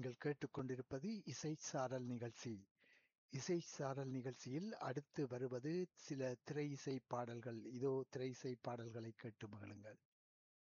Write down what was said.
நீங்கள் கேட்டுக்கொண்டிருப்பது இசைச்சாரல் நிகழ்ச்சி. இசைச்சாரல் நிகழ்ச்சியில் அடுத்து வருவது சில திரை இசை பாடல்கள். இதோ திரை இசை பாடல்களை கேட்டு மகிழுங்கள்.